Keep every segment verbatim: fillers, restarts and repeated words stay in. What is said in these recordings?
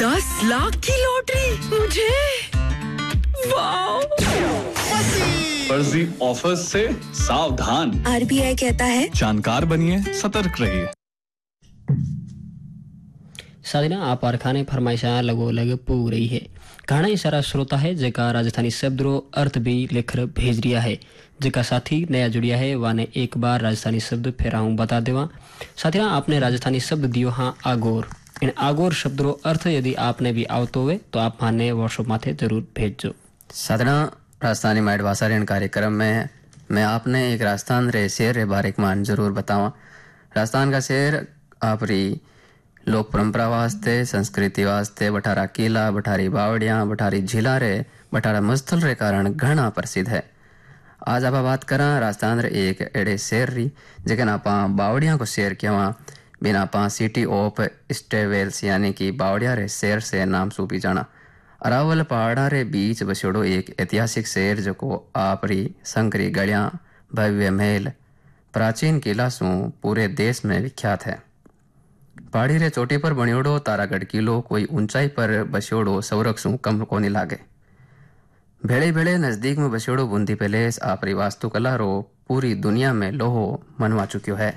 दस लाख की लॉटरी मुझे, वाओ। फर्जी ऑफर्स से सावधान। आरबीआई कहता है जानकार बनिए, सतर्क रहिए। सादिना आप आरखाने फरमाइशा लगो लग पू रही है। घना ही सारा श्रोता है जेका राजस्थानी शब्द रो अर्थ भी लिखकर भेज रिया है। जेका साथी नया जुड़िया है वाने एक बार राजस्थानी शब्द फिर आऊं बता देवा। साथिया आपने राजस्थानी शब्द दियो हाँ आगोर। इन आगोर शब्द रो अर्थ यदि आपने भी आवतो हुए तो आप माने व्हाट्सएप माथे जरूर भेजो। साधना राजस्थानी माइट भाषा ऋण कार्यक्रम में मैं आपने एक राजस्थान रे शेर रे बारे मान जरूर बतावा। राजस्थान का शेर आपरी लोक परंपरा वास्ते, संस्कृति वास्ते, बठारा किला, बठारी बावड़ियां, बठारी झीला रे, बठारा मस्थल रे कारण घना प्रसिद्ध है। आज आप बात करा राजस्थान रे एक एड़े शेर री जेकन आपा बावड़ियां को शेर कहवा। बिना आपा सिटी ऑफ स्टेवेल्स यानी कि बावड़िया रे शेर से नाम सूपी जाना। अरावल पहाड़ा रे बीच बसोड़ो एक ऐतिहासिक शेर जो को आपरी संकरी गलियां, भव्य महल, प्राचीन किला सु पूरे देश में विख्यात है। पहाड़ी रे चोटी पर बनियोड़ो तारागढ़ किलो कोई ऊंचाई पर बसियोड़ो सौरक सु कम कोनी लागे। भेड़े भेड़े नजदीक में बसियोड़ो बूंदी पैलेस आपरी वास्तुकला रो पूरी दुनिया में लोहो मनवा चुक्यो है।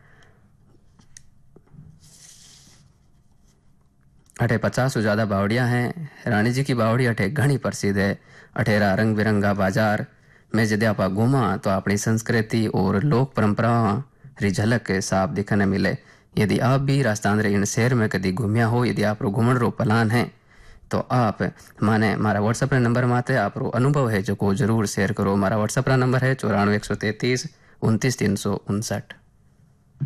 अठे पचास से ज्यादा बावड़ियां हैं। रानी जी की बावड़ी अठे घनी प्रसिद्ध है। अठेरा रंग बिरंगा बाजार में यदि आप घूमा तो अपनी संस्कृति और लोक परंपराओं री झलक साफ दिखने मिले। यदि आप भी राजस्थान रे इन शहर में कभी घूमिया हो, यदि आप घूमन रो प्लान है तो आप माने मारा व्हाट्सएप नंबर माते आप अनुभव है जो को जरूर शेयर करो। मारा व्हाट्सएप नंबर है चौरानवे एक सौ तैतीस उनतीस तीन सौ उनसठ।